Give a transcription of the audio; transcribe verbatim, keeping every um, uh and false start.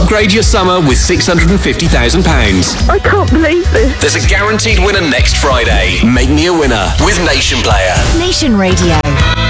Upgrade your summer with six hundred fifty thousand pounds. I can't believe this. There's a guaranteed winner next Friday. Make me a winner with Nation Player. Nation Radio.